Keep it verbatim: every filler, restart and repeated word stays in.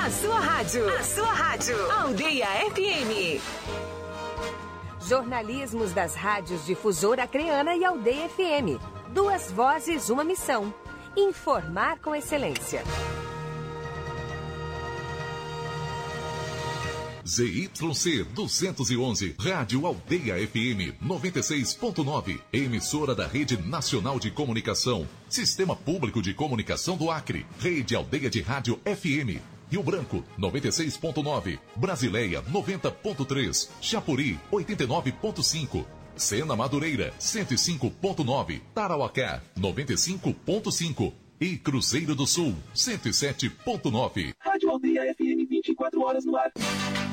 A sua rádio. A sua rádio. Aldeia F M. Jornalismos das rádios Difusora Acreana e Aldeia F M. Duas vozes, uma missão. Informar com excelência. Z Y C duzentos e onze, Rádio Aldeia F M noventa e seis ponto nove, emissora da Rede Nacional de Comunicação, Sistema Público de Comunicação do Acre, Rede Aldeia de Rádio F M, Rio Branco noventa e seis ponto nove, Brasileia noventa ponto três, Chapuri oitenta e nove ponto cinco, Sena Madureira cento e cinco ponto nove, Tarauacá noventa e cinco ponto cinco e Cruzeiro do Sul cento e sete ponto nove. Rádio Aldeia F M vinte e quatro horas no ar.